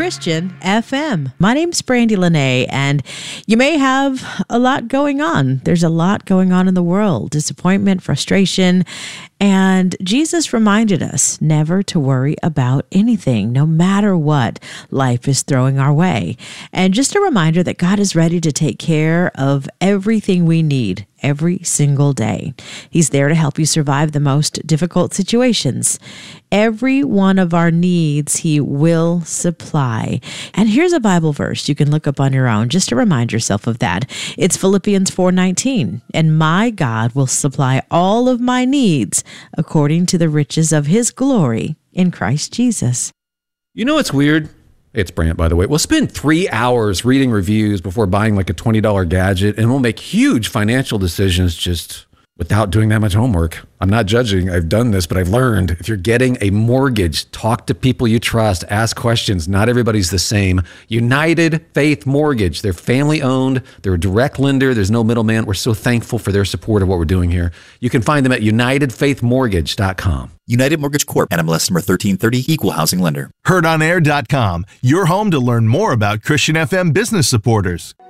Christian FM. My name's Brandy Lene, and you may have a lot going on. There's a lot going on in the world, disappointment, frustration, and Jesus reminded us never to worry about anything, no matter what life is throwing our way. And just a reminder that God is ready to take care of everything we need every single day. He's there to help you survive the most difficult situations. Every one of our needs, He will supply. And here's a Bible verse you can look up on your own just to remind yourself of that. It's Philippians 4:19. And my God will supply all of my needs according to the riches of His glory in Christ Jesus. You know what's weird? It's Brant, by the way. We'll spend 3 hours reading reviews before buying like a $20 gadget, and we'll make huge financial decisions just without doing that much homework. I'm not judging. I've done this, but I've learned if you're getting a mortgage, talk to people you trust, ask questions. Not everybody's the same. United Faith Mortgage. They're family owned. They're a direct lender. There's no middleman. We're so thankful for their support of what we're doing here. You can find them at UnitedFaithMortgage.com. United Mortgage Corp. NMLS number 1330. Equal housing lender. HeardOnAir.com. Your home to learn more about Christian FM business supporters.